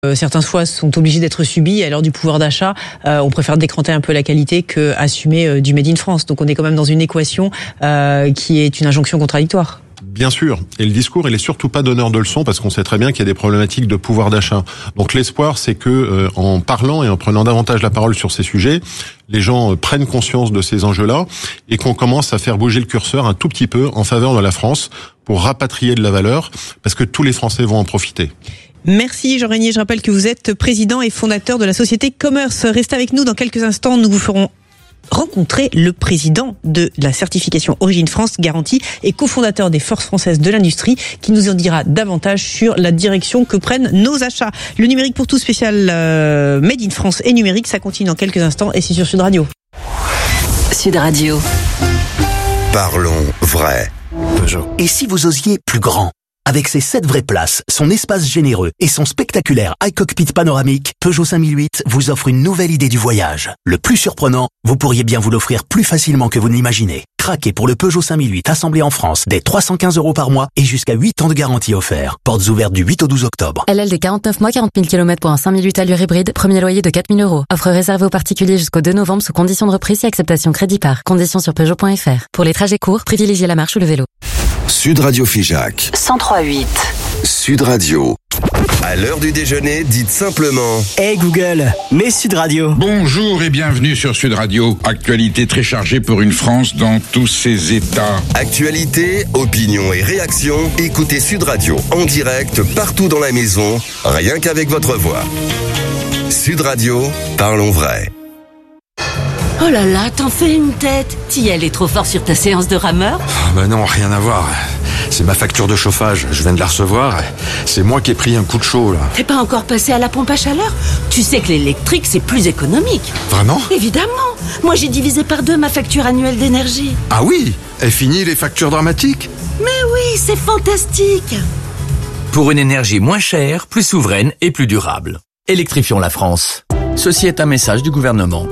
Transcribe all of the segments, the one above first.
Certains choix sont obligés d'être subis. À l'heure du pouvoir d'achat, on préfère décranter un peu la qualité que assumer du Made in France. Donc on est quand même dans une équation qui est une injonction contradictoire. Bien sûr. Et le discours, il est surtout pas donneur de leçons parce qu'on sait très bien qu'il y a des problématiques de pouvoir d'achat. Donc l'espoir, c'est que en parlant et en prenant davantage la parole sur ces sujets, les gens prennent conscience de ces enjeux-là et qu'on commence à faire bouger le curseur un tout petit peu en faveur de la France pour rapatrier de la valeur parce que tous les Français vont en profiter. Merci Jean Régnier. Je rappelle que vous êtes président et fondateur de la société Commerce. Restez avec nous dans quelques instants. Nous vous ferons rencontrer le président de la certification Origine France Garantie et cofondateur des Forces françaises de l'industrie qui nous en dira davantage sur la direction que prennent nos achats. Le numérique pour tous spécial Made in France et numérique, ça continue dans quelques instants et c'est sur Sud Radio. Sud Radio. Parlons vrai. Peugeot. Et si vous osiez plus grand ? Avec ses 7 vraies places, son espace généreux et son spectaculaire iCockpit panoramique, Peugeot 5008 vous offre une nouvelle idée du voyage. Le plus surprenant, vous pourriez bien vous l'offrir plus facilement que vous ne l'imaginez. Craquez pour le Peugeot 5008 assemblé en France dès 315 € par mois et jusqu'à 8 ans de garantie offert. Portes ouvertes du 8 au 12 octobre. LLD 49 mois, 40 000 km pour un 5008 allure hybride. Premier loyer de 4 000 €. Offre réservée aux particuliers jusqu'au 2 novembre sous conditions de reprise et acceptation crédit par. Conditions sur Peugeot.fr. Pour les trajets courts, privilégiez la marche ou le vélo. Sud Radio Figeac. 103.8. Sud Radio. À l'heure du déjeuner, dites simplement Hey Google, mets Sud Radio. Bonjour et bienvenue sur Sud Radio. Actualité très chargée pour une France dans tous ses états. actualité, opinion et réaction. Écoutez Sud Radio en direct partout dans la maison, rien qu'avec votre voix. Sud Radio, parlons vrai. Oh là là, t'en fais une tête. T'y allais trop fort sur ta séance de rameur ? Bah non, rien à voir. C'est ma facture de chauffage, je viens de la recevoir. C'est moi qui ai pris un coup de chaud, là. T'es pas encore passé à la pompe à chaleur ? Tu sais que l'électrique, c'est plus économique. Vraiment ? Évidemment. Moi, j'ai divisé par 2 ma facture annuelle d'énergie. Ah oui ? Est fini les factures dramatiques ? Mais oui, c'est fantastique. Pour une énergie moins chère, plus souveraine et plus durable. Électrifions la France. Ceci est un message du gouvernement.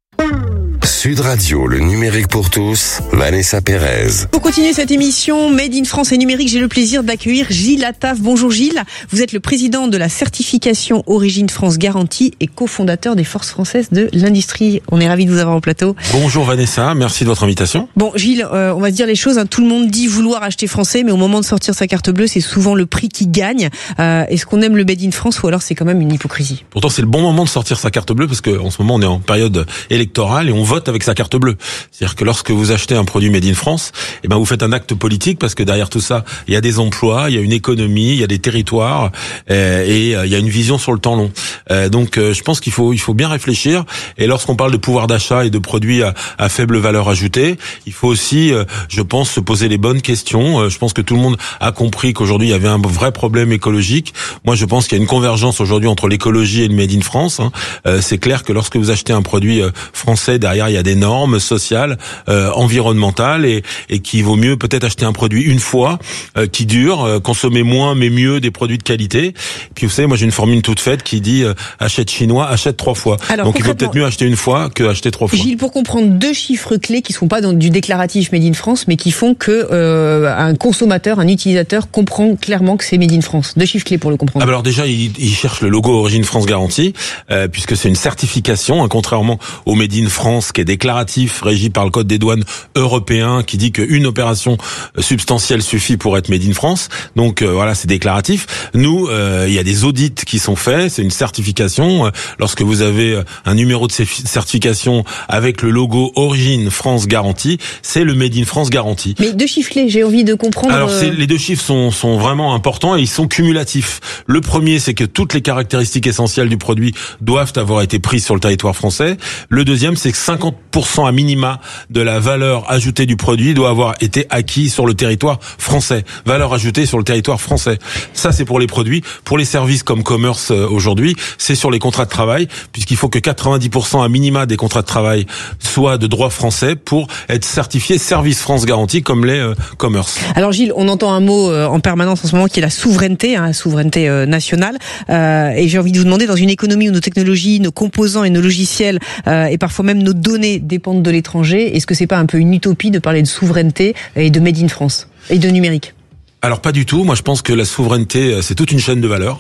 Sud Radio, le numérique pour tous, Vanessa Pérez. Pour continuer cette émission Made in France et numérique, j'ai le plaisir d'accueillir Gilles Attaf. Bonjour Gilles, vous êtes le président de la certification Origine France Garantie et cofondateur des Forces françaises de l'industrie. On est ravis de vous avoir au plateau. Bonjour Vanessa, merci de votre invitation. Bon Gilles, on va se dire les choses, hein. Tout le monde dit vouloir acheter français, mais au moment de sortir sa carte bleue, c'est souvent le prix qui gagne. Est-ce qu'on aime le Made in France ou alors c'est quand même une hypocrisie ? Pourtant c'est le bon moment de sortir sa carte bleue parce qu'en ce moment on est en période électorale et on vote avec sa carte bleue. C'est-à-dire que lorsque vous achetez un produit Made in France, eh ben vous faites un acte politique parce que derrière tout ça, il y a des emplois, il y a une économie, il y a des territoires et il y a une vision sur le temps long. Donc je pense qu'il faut bien réfléchir. Et lorsqu'on parle de pouvoir d'achat et de produits à faible valeur ajoutée, il faut aussi, je pense, se poser les bonnes questions. Je pense que tout le monde a compris qu'aujourd'hui il y avait un vrai problème écologique. Moi, je pense qu'il y a une convergence aujourd'hui entre l'écologie et le Made in France. C'est clair que lorsque vous achetez un produit français, derrière il y a des normes sociales, environnementales et qu'il vaut mieux peut-être acheter un produit une fois qui dure, consommer moins mais mieux des produits de qualité. Puis vous savez, moi j'ai une formule toute faite qui dit achète chinois, achète 3 fois. Alors, donc il vaut peut-être mieux acheter une fois que acheter 3 fois. Gilles, pour comprendre 2 chiffres clés qui ne sont pas dans du déclaratif Made in France, mais qui font que un consommateur, un utilisateur comprend clairement que c'est Made in France. 2 chiffres clés pour le comprendre. Alors déjà, il cherche le logo Origine France Garantie, puisque c'est une certification, contrairement au Made in France qui est déclaratif, régi par le code des douanes européen, qui dit qu'une opération substantielle suffit pour être Made in France. Donc voilà, c'est déclaratif. Nous, il y a des audits qui sont faits, c'est une certification. Lorsque vous avez un numéro de certification avec le logo Origine France Garantie, c'est le Made in France Garantie. Mais 2 chiffres clés, j'ai envie de comprendre. Alors les 2 chiffres sont vraiment importants et ils sont cumulatifs. Le premier, c'est que toutes les caractéristiques essentielles du produit doivent avoir été prises sur le territoire français. Le deuxième, c'est que 50% à minima de la valeur ajoutée du produit doit avoir été acquis sur le territoire français. Valeur ajoutée sur le territoire français. Ça, c'est pour les produits. Pour les services comme Commerce aujourd'hui, c'est sur les contrats de travail, puisqu'il faut que 90% à minima des contrats de travail soient de droit français pour être certifiés Service France Garantie comme les Commerce. Alors Gilles, on entend un mot en permanence en ce moment qui est la souveraineté, la souveraineté nationale. Et j'ai envie de vous demander, dans une économie où nos technologies, nos composants et nos logiciels et parfois même nos données dépendent de l'étranger, est-ce que c'est pas un peu une utopie de parler de souveraineté et de Made in France et de numérique ? Alors pas du tout. Moi, je pense que la souveraineté, c'est toute une chaîne de valeurs.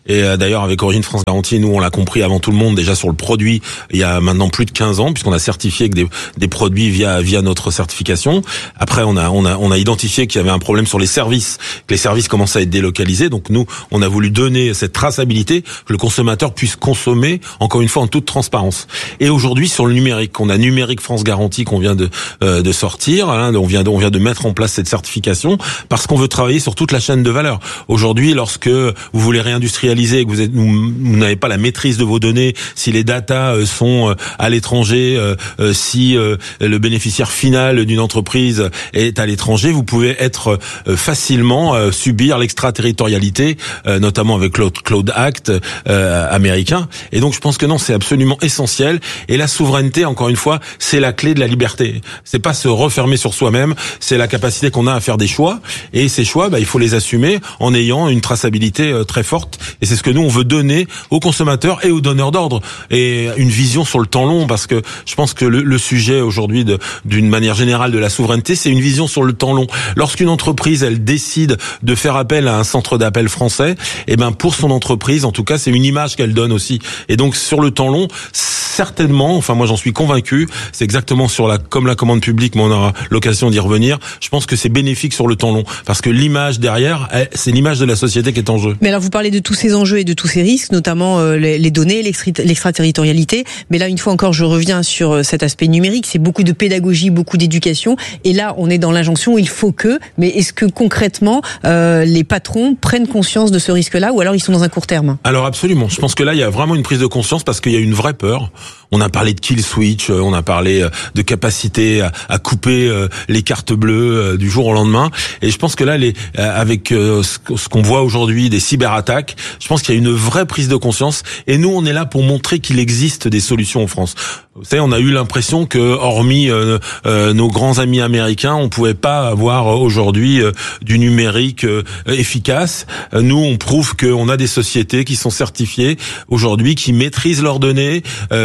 Et d'ailleurs, avec Origine France Garantie, nous, on l'a compris avant tout le monde, déjà sur le produit, il y a maintenant plus de 15 ans, puisqu'on a certifié que des produits via notre certification. Après, on a identifié qu'il y avait un problème sur les services, que les services commençaient à être délocalisés. Donc nous, on a voulu donner cette traçabilité, que le consommateur puisse consommer, encore une fois, en toute transparence. Et aujourd'hui, sur le numérique, on a Numérique France Garantie qu'on vient de sortir, hein, on vient de mettre en place cette certification, parce qu'on veut travailler sur toute la chaîne de valeur. Aujourd'hui, lorsque vous voulez réindustrialiser, que vous n'avez pas la maîtrise de vos données, si les datas sont à l'étranger, si le bénéficiaire final d'une entreprise est à l'étranger, vous pouvez être facilement subir l'extraterritorialité, notamment avec le Cloud Act américain. Et donc je pense que non, c'est absolument essentiel. Et la souveraineté, encore une fois, c'est la clé de la liberté. C'est pas se refermer sur soi-même, c'est la capacité qu'on a à faire des choix. Et ces choix, il faut les assumer en ayant une traçabilité très forte. Et c'est ce que nous, on veut donner aux consommateurs et aux donneurs d'ordre. Et une vision sur le temps long, parce que je pense que le sujet aujourd'hui, d'une manière générale, de la souveraineté, c'est une vision sur le temps long. Lorsqu'une entreprise, elle décide de faire appel à un centre d'appel français, pour son entreprise, en tout cas, c'est une image qu'elle donne aussi. Et donc, sur le temps long, certainement, enfin moi j'en suis convaincu, c'est exactement comme la commande publique, mais on aura l'occasion d'y revenir, je pense que c'est bénéfique sur le temps long, parce que l'image derrière, c'est l'image de la société qui est en jeu. Mais alors vous parlez de tous ces enjeux et de tous ces risques, notamment les données, l'extraterritorialité, mais là une fois encore je reviens sur cet aspect numérique, c'est beaucoup de pédagogie, beaucoup d'éducation, et là on est dans l'injonction, il faut que, mais est-ce que concrètement les patrons prennent conscience de ce risque-là, ou alors ils sont dans un court terme? Alors absolument, je pense que là il y a vraiment une prise de conscience, parce qu'il y a une vraie peur. On a parlé de kill switch, on a parlé de capacité à couper les cartes bleues du jour au lendemain. Et je pense que là, avec ce qu'on voit aujourd'hui, des cyberattaques, je pense qu'il y a une vraie prise de conscience. Et nous, on est là pour montrer qu'il existe des solutions en France. Vous savez, on a eu l'impression que, hormis nos grands amis américains, on pouvait pas avoir aujourd'hui du numérique efficace. Nous, on prouve qu'on a des sociétés qui sont certifiées aujourd'hui, qui maîtrisent leurs données,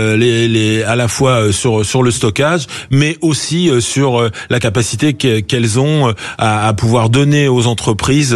à la fois sur le stockage, mais aussi sur la capacité qu'elles ont à pouvoir donner aux entreprises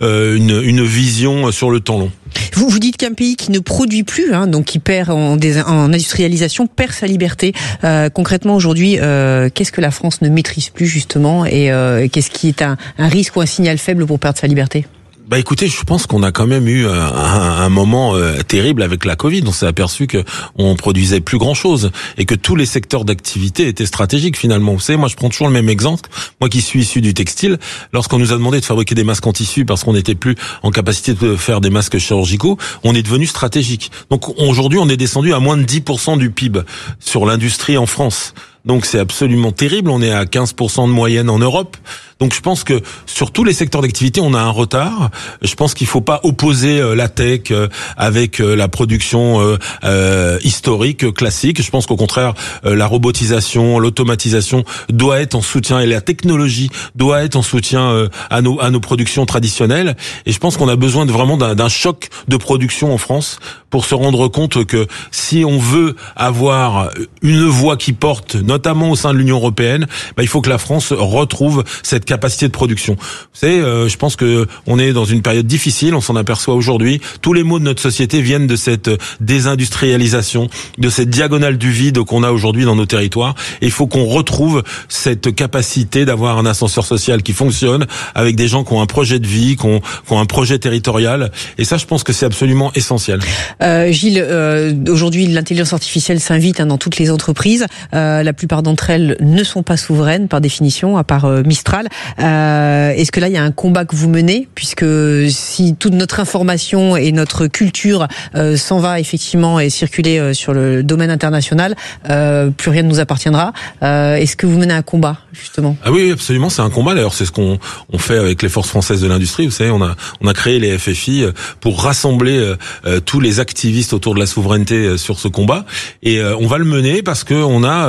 une vision sur le temps long. Vous dites qu'un pays qui ne produit plus, donc qui perd en industrialisation, perd sa liberté. Concrètement, aujourd'hui, qu'est-ce que la France ne maîtrise plus justement, et qu'est-ce qui est un risque ou un signal faible pour perdre sa liberté ? Écoutez, je pense qu'on a quand même eu un moment terrible avec la Covid. On s'est aperçu que on produisait plus grand-chose et que tous les secteurs d'activité étaient stratégiques finalement. Vous savez, moi je prends toujours le même exemple. Moi qui suis issu du textile, lorsqu'on nous a demandé de fabriquer des masques en tissu parce qu'on n'était plus en capacité de faire des masques chirurgicaux, on est devenu stratégique. Donc aujourd'hui, on est descendu à moins de 10% du PIB sur l'industrie en France. Donc c'est absolument terrible, on est à 15% de moyenne en Europe. Donc je pense que sur tous les secteurs d'activité, on a un retard. Je pense qu'il faut pas opposer la tech avec la production historique, classique. Je pense qu'au contraire, la robotisation, l'automatisation doit être en soutien, et la technologie doit être en soutien à nos productions traditionnelles. Et je pense qu'on a besoin vraiment d'un choc de production en France pour se rendre compte que si on veut avoir une voix qui porte, notamment au sein de l'Union européenne, il faut que la France retrouve cette capacité de production. Vous savez, je pense que on est dans une période difficile, on s'en aperçoit aujourd'hui. Tous les maux de notre société viennent de cette désindustrialisation, de cette diagonale du vide qu'on a aujourd'hui dans nos territoires. Et il faut qu'on retrouve cette capacité d'avoir un ascenseur social qui fonctionne, avec des gens qui ont un projet de vie, qui ont un projet territorial. Et ça, je pense que c'est absolument essentiel. Gilles, aujourd'hui, l'intelligence artificielle s'invite dans toutes les entreprises. La plupart d'entre elles ne sont pas souveraines par définition, à part Mistral. Est-ce que là, il y a un combat que vous menez, puisque si toute notre information et notre culture s'en va effectivement et circuler sur le domaine international, plus rien ne nous appartiendra. Est-ce que vous menez un combat, justement ? Ah oui, absolument, c'est un combat. D'ailleurs, c'est ce qu'on fait avec les forces françaises de l'industrie. Vous savez, on a créé les FFI pour rassembler tous les activistes autour de la souveraineté sur ce combat. Et on va le mener parce que on a, vous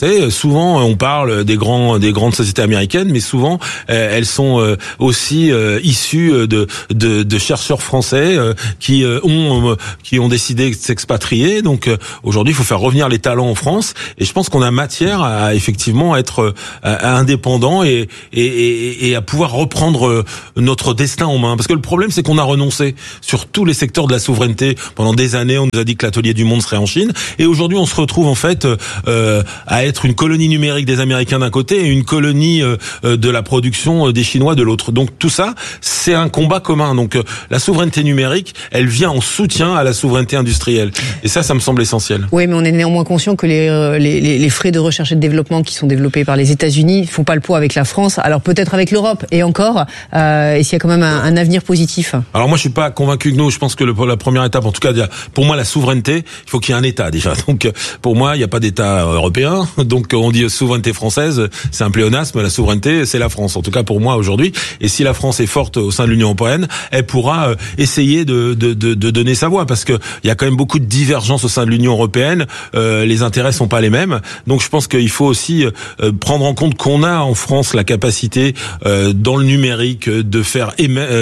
savez, souvent on parle des grandes sociétés américaines, mais souvent elles sont aussi issues de chercheurs français qui ont décidé de s'expatrier. Donc aujourd'hui, il faut faire revenir les talents en France, et je pense qu'on a matière à effectivement être indépendant et à pouvoir reprendre notre destin en main. Parce que le problème, c'est qu'on a renoncé sur tous les secteurs de la souveraineté. Pendant des années, on nous a dit que l'atelier du monde serait en Chine, et aujourd'hui, on se retrouve en fait à être une colonie numérique des Américains d'un côté et une colonie de la production des Chinois de l'autre. Donc tout ça, c'est un combat commun. Donc la souveraineté numérique, elle vient en soutien à la souveraineté industrielle. Et ça me semble essentiel. Oui, mais on est néanmoins conscient que les frais de recherche et de développement qui sont développés par les États-Unis font pas le poids avec la France. Alors peut-être avec l'Europe, et encore, et s'il y a quand même un avenir positif. Alors moi, je suis pas convaincu que nous. Je pense que la première étape, en tout cas, pour moi, la souveraineté, il faut qu'il y ait un État déjà. Donc pour moi, il n'y a pas d'État européen. Donc on dit souveraineté française, c'est un pléonasme. La souveraineté, c'est la France. En tout cas pour moi aujourd'hui. Et si la France est forte au sein de l'Union européenne, elle pourra essayer de donner sa voix, parce que il y a quand même beaucoup de divergences au sein de l'Union européenne. Les intérêts sont pas les mêmes. Donc je pense qu'il faut aussi prendre en compte qu'on a en France la capacité dans le numérique de faire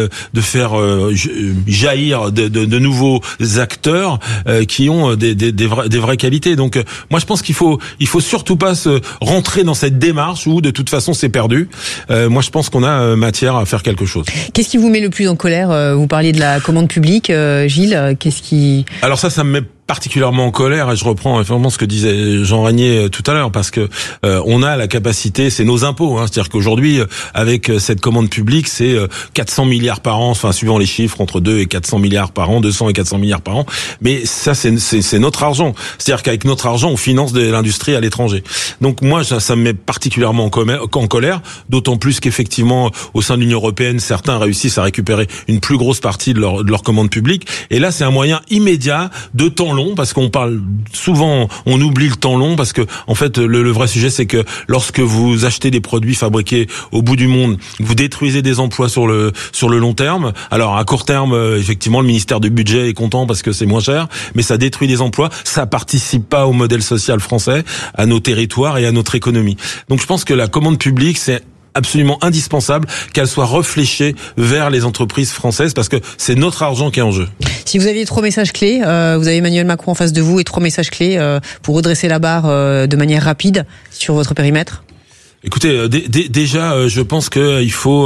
jaillir de nouveaux acteurs qui ont des vraies qualités. Donc moi je pense qu'il faut surtout pas se rentrer dans cette démarche où de toute façon c'est perdu. Moi je pense qu'on a matière à faire quelque chose. Qu'est-ce qui vous met le plus en colère ? Vous parliez de la commande publique, Gilles. Alors ça me met particulièrement en colère, et je reprends vraiment ce que disait Jean Régnier tout à l'heure, parce que on a la capacité, c'est nos impôts, c'est-à-dire qu'aujourd'hui avec cette commande publique, c'est 400 milliards par an, enfin suivant les chiffres, entre 2 et 400 milliards par an, 200 et 400 milliards par an, mais ça c'est notre argent, c'est-à-dire qu'avec notre argent on finance de l'industrie à l'étranger. Donc moi ça me met particulièrement en colère, d'autant plus qu'effectivement au sein de l'Union européenne, certains réussissent à récupérer une plus grosse partie de leur commande publique, et là c'est un moyen immédiat de temps long, parce qu'on parle souvent, on oublie le temps long, parce que en fait le vrai sujet, c'est que lorsque vous achetez des produits fabriqués au bout du monde, vous détruisez des emplois sur le long terme. Alors à court terme, effectivement, le ministère du budget est content parce que c'est moins cher, mais ça détruit des emplois, ça participe pas au modèle social français, à nos territoires et à notre économie. Donc je pense que la commande publique, c'est absolument indispensable qu'elle soit réfléchie vers les entreprises françaises, parce que c'est notre argent qui est en jeu. Si vous aviez 3 messages clés, vous avez Emmanuel Macron en face de vous, et 3 messages clés pour redresser la barre de manière rapide sur votre périmètre. Écoutez, déjà, je pense que il faut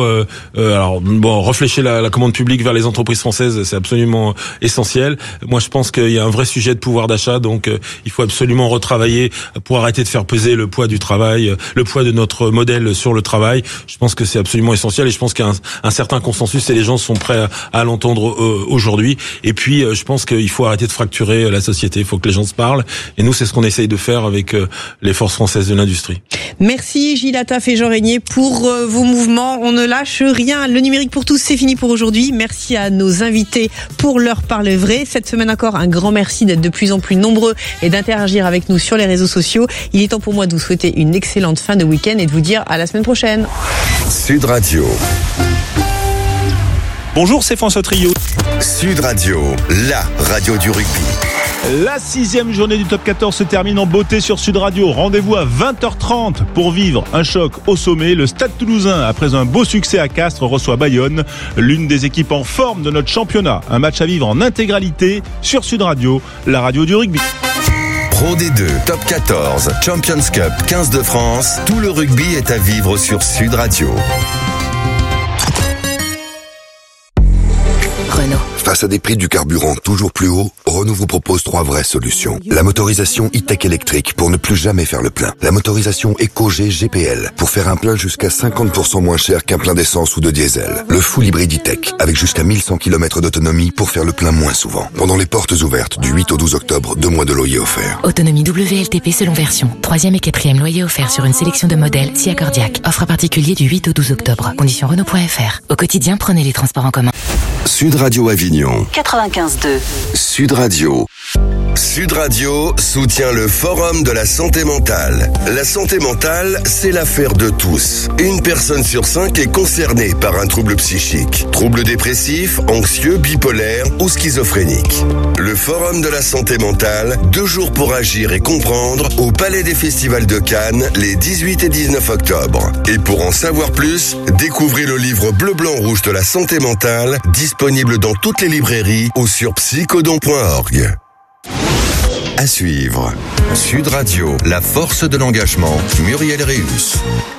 réfléchir la commande publique vers les entreprises françaises, c'est absolument essentiel. Moi, je pense qu'il y a un vrai sujet de pouvoir d'achat, donc il faut absolument retravailler pour arrêter de faire peser le poids du travail, le poids de notre modèle sur le travail. Je pense que c'est absolument essentiel, et je pense qu'il y a un certain consensus, et les gens sont prêts à l'entendre aujourd'hui. Et puis, je pense qu'il faut arrêter de fracturer la société. Il faut que les gens se parlent, et nous, c'est ce qu'on essaye de faire avec les forces françaises de l'industrie. Merci Gilles Attaf et Jean Régnier pour vos mouvements. On ne lâche rien. Le numérique pour tous, c'est fini pour aujourd'hui. Merci à nos invités pour leur parler vrai. Cette semaine encore, un grand merci d'être de plus en plus nombreux et d'interagir avec nous sur les réseaux sociaux. Il est temps pour moi de vous souhaiter une excellente fin de week-end et de vous dire à la semaine prochaine. Sud Radio. Bonjour, c'est François Trio. Sud Radio, la radio du rugby. La 6e journée du Top 14 se termine en beauté sur Sud Radio. Rendez-vous à 20h30 pour vivre un choc au sommet. Le Stade Toulousain, après un beau succès à Castres, reçoit Bayonne, l'une des équipes en forme de notre championnat. Un match à vivre en intégralité sur Sud Radio, la radio du rugby. Pro D2, Top 14, Champions Cup, 15 de France. Tout le rugby est à vivre sur Sud Radio. Face à des prix du carburant toujours plus hauts, Renault vous propose 3 vraies solutions. La motorisation e-tech électrique pour ne plus jamais faire le plein. La motorisation EcoG GPL pour faire un plein jusqu'à 50% moins cher qu'un plein d'essence ou de diesel. Le full hybride e-tech avec jusqu'à 1100 km d'autonomie pour faire le plein moins souvent. Pendant les portes ouvertes du 8 au 12 octobre, 2 mois de loyer offert. Autonomie WLTP selon version. 3e et 4e loyer offert sur une sélection de modèles si accordiaque. Offre particulier du 8 au 12 octobre. Conditions Renault.fr. Au quotidien, prenez les transports en commun. Sud Radio Avignon 95.2. Sud Radio. Sud Radio soutient le Forum de la santé mentale. La santé mentale, c'est l'affaire de tous. Une personne sur 5 est concernée par un trouble psychique. Trouble dépressif, anxieux, bipolaire ou schizophrénique. Le Forum de la santé mentale, 2 jours pour agir et comprendre, au Palais des Festivals de Cannes, les 18 et 19 octobre. Et pour en savoir plus, découvrez le livre Bleu, Blanc, Rouge de la santé mentale, disponible dans toutes les librairies ou sur psychodon.org. À suivre. Sud Radio, la force de l'engagement. Muriel Réus.